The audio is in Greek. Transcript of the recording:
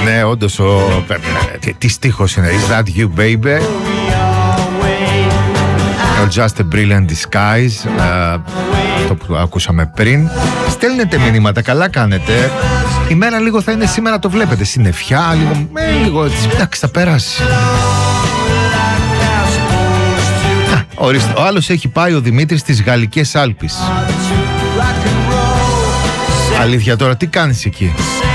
Ναι, όντως τι στίχος είναι. Is that you baby? Just a brilliant disguise. Αυτό που ακούσαμε πριν. Στέλνετε μηνύματα, καλά κάνετε. Η μέρα λίγο θα είναι σήμερα, το βλέπετε. Συννεφιά, λίγο έτσι. Εντάξει, θα περάσει. Ορίστε, ο άλλος έχει πάει, ο Δημήτρης, στις Γαλλικές Άλπεις. Αλήθεια τώρα, τι κάνεις εκεί?